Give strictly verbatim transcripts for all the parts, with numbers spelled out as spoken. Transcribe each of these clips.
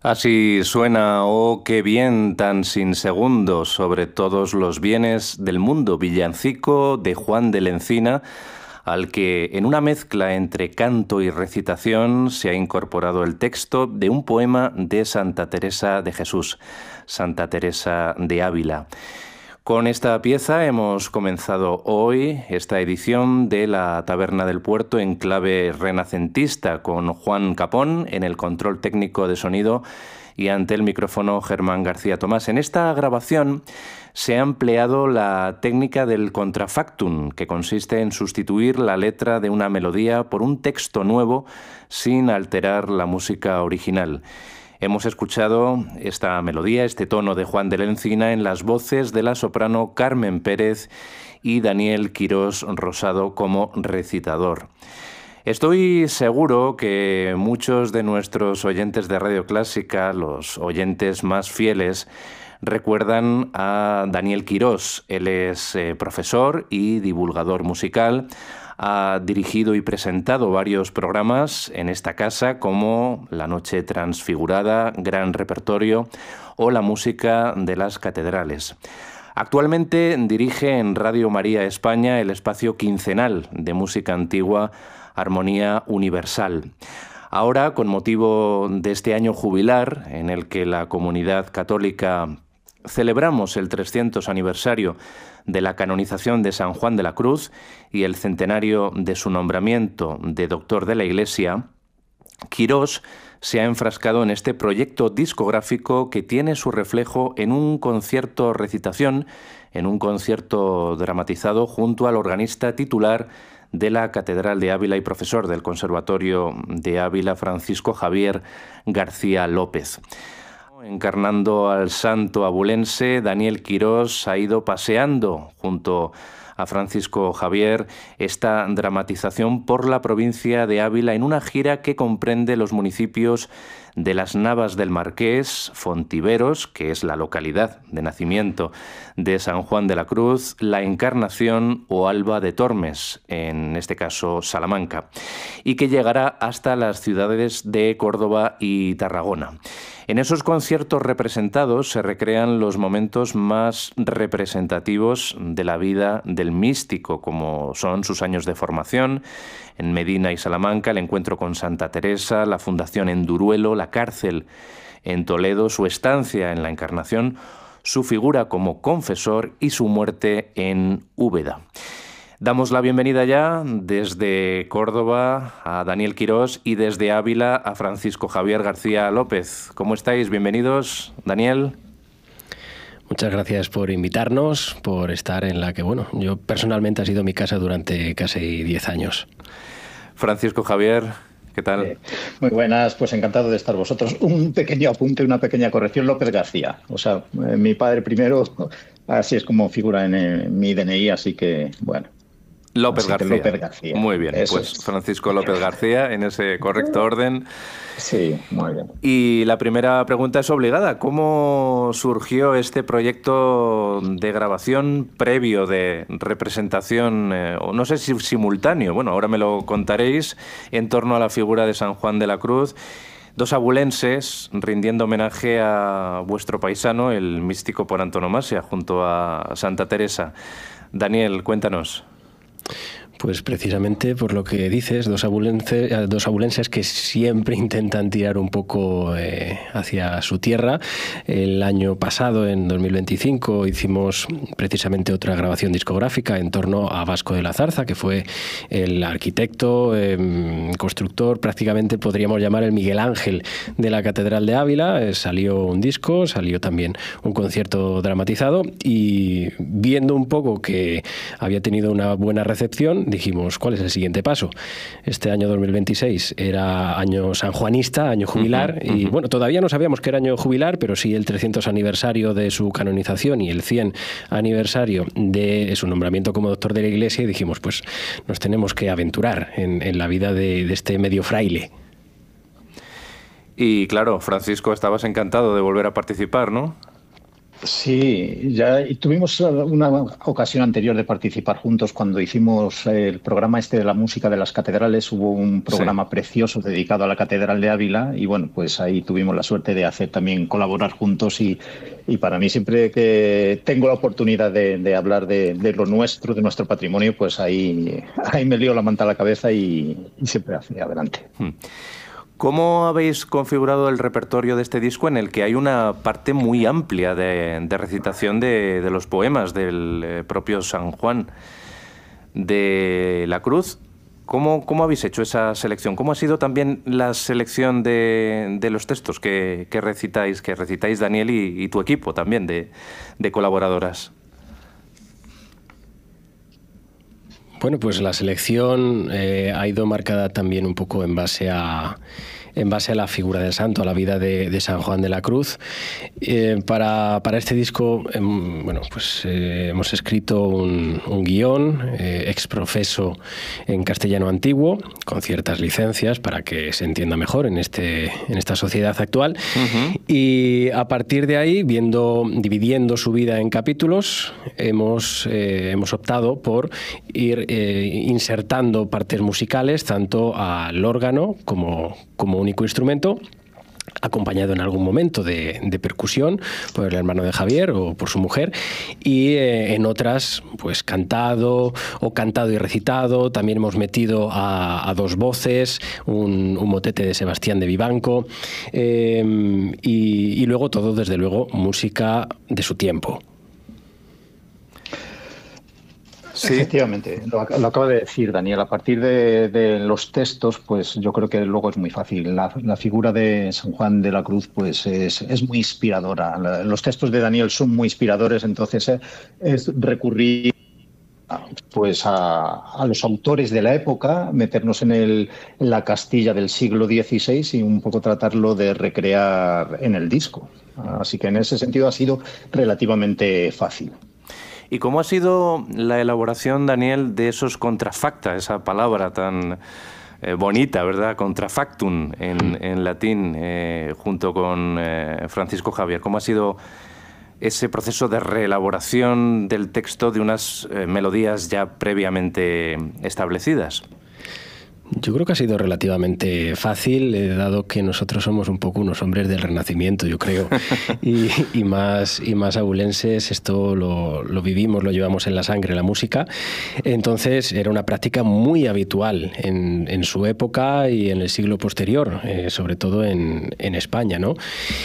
Así suena, oh, qué bien, tan sin segundos, sobre todos los bienes del mundo, villancico de Juan de la Encina, al que en una mezcla entre canto y recitación se ha incorporado el texto de un poema de Santa Teresa de Jesús, Santa Teresa de Ávila. Con esta pieza hemos comenzado hoy esta edición de la Taberna del Puerto en clave renacentista, con Juan Capón en el control técnico de sonido y ante el micrófono Germán García Tomás. En esta grabación se ha empleado la técnica del contrafactum, que consiste en sustituir la letra de una melodía por un texto nuevo sin alterar la música original. Hemos escuchado esta melodía, este tono de Juan de la Encina en las voces de la soprano Carmen Pérez y Daniel Quirós Rosado como recitador. Estoy seguro que muchos de nuestros oyentes de Radio Clásica, los oyentes más fieles, recuerdan a Daniel Quirós. Él es eh, profesor y divulgador musical. Ha dirigido y presentado varios programas en esta casa como La Noche Transfigurada, Gran Repertorio o La Música de las Catedrales. Actualmente dirige en Radio María España el espacio quincenal de música antigua Armonía Universal. Ahora, con motivo de este año jubilar en el que la comunidad católica celebramos el trescientos aniversario de la canonización de San Juan de la Cruz y el centenario de su nombramiento de doctor de la Iglesia, Quirós se ha enfrascado en este proyecto discográfico que tiene su reflejo en un concierto recitación, en un concierto dramatizado junto al organista titular de la Catedral de Ávila y profesor del Conservatorio de Ávila, Francisco Javier García López. Encarnando al santo abulense, Daniel Quirós ha ido paseando junto a Francisco Javier esta dramatización por la provincia de Ávila en una gira que comprende los municipios de Las Navas del Marqués, Fontiveros, que es la localidad de nacimiento de San Juan de la Cruz, La Encarnación o Alba de Tormes, en este caso Salamanca, y que llegará hasta las ciudades de Córdoba y Tarragona. En esos conciertos representados se recrean los momentos más representativos de la vida del místico, como son sus años de formación en Medina y Salamanca, el encuentro con Santa Teresa, la fundación en Duruelo, la cárcel en Toledo, su estancia en la Encarnación, su figura como confesor y su muerte en Úbeda. Damos la bienvenida ya desde Córdoba a Daniel Quirós y desde Ávila a Francisco Javier García López. ¿Cómo estáis? Bienvenidos, Daniel. Muchas gracias por invitarnos, por estar en la que, bueno, yo personalmente ha sido mi casa durante casi diez años. Francisco Javier, ¿qué tal? Eh, muy buenas, pues encantado de estar vosotros. Un pequeño apunte, una pequeña corrección, López García. O sea, eh, mi padre primero, así es como figura en, eh, mi D N I, así que, bueno. López García. López García. Muy bien, Eso pues es. Francisco López García, en ese correcto orden. Sí, muy bien. Y la primera pregunta es obligada. ¿Cómo surgió este proyecto de grabación previo de representación, eh, o no sé si simultáneo, bueno, ahora me lo contaréis, en torno a la figura de San Juan de la Cruz? Dos abulenses rindiendo homenaje a vuestro paisano, el místico por antonomasia, junto a Santa Teresa. Daniel, cuéntanos. Pues precisamente por lo que dices, dos abulenses, dos abulenses que siempre intentan tirar un poco eh, hacia su tierra. El año pasado, en dos mil veinticinco, hicimos precisamente otra grabación discográfica en torno a Vasco de la Zarza, que fue el arquitecto, eh, constructor, prácticamente podríamos llamar el Miguel Ángel de la Catedral de Ávila. Eh, salió un disco, salió también un concierto dramatizado y viendo un poco que había tenido una buena recepción, dijimos, ¿cuál es el siguiente paso? Este año dos mil veintiséis era año sanjuanista, año jubilar, uh-huh, y uh-huh. bueno, todavía no sabíamos que era año jubilar, pero sí el trescientos aniversario de su canonización y el cien aniversario de su nombramiento como doctor de la Iglesia, y dijimos, pues nos tenemos que aventurar en, en la vida de, de este medio fraile. Y claro, Francisco, estabas encantado de volver a participar, ¿no? Sí, ya y tuvimos una ocasión anterior de participar juntos cuando hicimos el programa este de la música de las catedrales. Hubo un programa Sí. precioso dedicado a la Catedral de Ávila y bueno, pues ahí tuvimos la suerte de hacer también colaborar juntos y, y para mí siempre que tengo la oportunidad de, de hablar de, de lo nuestro, de nuestro patrimonio, pues ahí, ahí me lío la manta a la cabeza y, y siempre hacia adelante. Hmm. ¿Cómo habéis configurado el repertorio de este disco en el que hay una parte muy amplia de, de recitación de, de los poemas del eh, propio San Juan de la Cruz? ¿Cómo, ¿Cómo habéis hecho esa selección? ¿Cómo ha sido también la selección de, de los textos que, que recitáis, que recitáis Daniel y, y tu equipo también de, de colaboradoras? Bueno, pues la selección eh, ha ido marcada también un poco en base a, en base a la figura del santo, a la vida de, de San Juan de la Cruz. Eh, para, para este disco, eh, bueno, pues eh, hemos escrito un, un guión eh, exprofeso en castellano antiguo, con ciertas licencias para que se entienda mejor en, este, en esta sociedad actual. Uh-huh. Y a partir de ahí, viendo, dividiendo su vida en capítulos, hemos, eh, hemos optado por ir eh, insertando partes musicales tanto al órgano como, como único instrumento, acompañado en algún momento de, de percusión por el hermano de Javier o por su mujer, y eh, en otras pues cantado o cantado y recitado. También hemos metido a, a dos voces, un, un motete de Sebastián de Vivanco, eh, y, y luego todo, desde luego, música de su tiempo. Sí. Efectivamente, lo, lo acaba de decir Daniel. A partir de, de los textos, pues yo creo que luego es muy fácil. La, la figura de San Juan de la Cruz, pues es, es muy inspiradora. La, los textos de Daniel son muy inspiradores, entonces eh, es recurrir pues a, a los autores de la época, meternos en, el, en la Castilla del siglo dieciséis y un poco tratarlo de recrear en el disco. Así que en ese sentido ha sido relativamente fácil. ¿Y cómo ha sido la elaboración, Daniel, de esos contrafacta, esa palabra tan eh, bonita, ¿verdad? Contrafactum en, en latín, eh, junto con eh, Francisco Javier. ¿Cómo ha sido ese proceso de reelaboración del texto de unas eh, melodías ya previamente establecidas? Yo creo que ha sido relativamente fácil, eh, dado que nosotros somos un poco unos hombres del Renacimiento, yo creo, y, y más y más abulenses, esto lo, lo vivimos, lo llevamos en la sangre, la música. Entonces era una práctica muy habitual en, en su época y en el siglo posterior, eh, sobre todo en, en España, ¿no?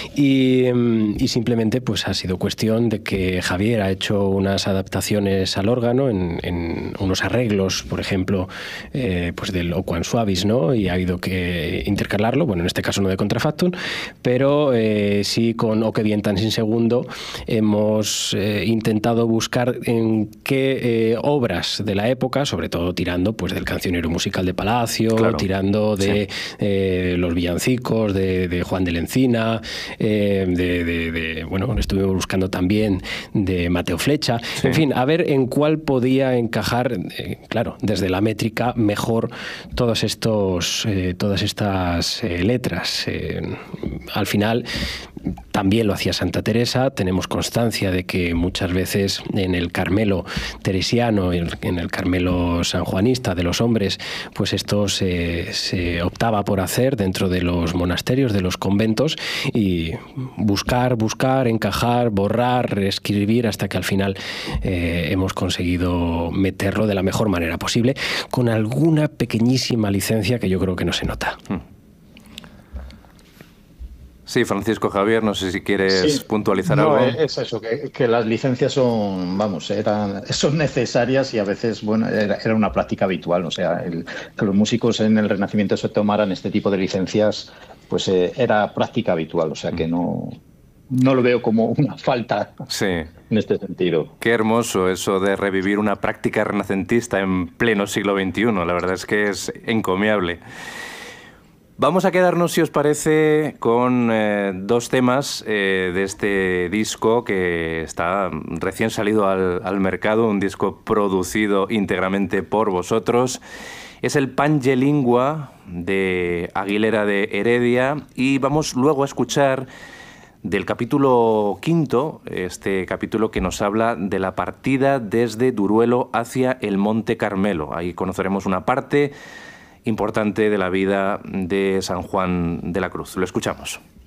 Y, y simplemente pues ha sido cuestión de que Javier ha hecho unas adaptaciones al órgano, en, en unos arreglos, por ejemplo, eh, pues del Oquam Suavis, ¿no? Y ha habido que intercalarlo, bueno, en este caso no de contrafactum, pero eh, sí con O que bien tan sin segundo hemos eh, intentado buscar en qué eh, obras de la época, sobre todo tirando pues del cancionero musical de Palacio, claro, tirando de sí. eh, los villancicos de, de Juan de la Encina, eh, de, de, de, bueno, estuvimos buscando también de Mateo Flecha, sí. En fin, a ver en cuál podía encajar, eh, claro, desde la métrica mejor todos estos, eh, todas estas eh, letras. Eh, al final también lo hacía Santa Teresa. Tenemos constancia de que muchas veces en el Carmelo teresiano, en el Carmelo sanjuanista de los hombres, pues esto se, se optaba por hacer dentro de los monasterios, de los conventos, y buscar, buscar, encajar, borrar, reescribir, hasta que al final eh, hemos conseguido meterlo de la mejor manera posible, con alguna pequeñísima licencia que yo creo que no se nota. Sí, Francisco Javier, no sé si quieres sí. puntualizar no, algo. Es eso, que, que las licencias son, vamos, eran, son necesarias y a veces, bueno, era, era una práctica habitual. O sea, el, que los músicos en el Renacimiento se tomaran este tipo de licencias, pues eh, era práctica habitual. O sea, que no, no lo veo como una falta sí. en este sentido. Qué hermoso eso de revivir una práctica renacentista en pleno siglo veintiuno. La verdad es que es encomiable. Vamos a quedarnos, si os parece, con eh, dos temas eh, de este disco que está recién salido al, al mercado, un disco producido íntegramente por vosotros. Es el Pange Lingua de Aguilera de Heredia y vamos luego a escuchar del capítulo quinto, este capítulo que nos habla de la partida desde Duruelo hacia el Monte Carmelo. Ahí conoceremos una parte importante de la vida de San Juan de la Cruz. Lo escuchamos.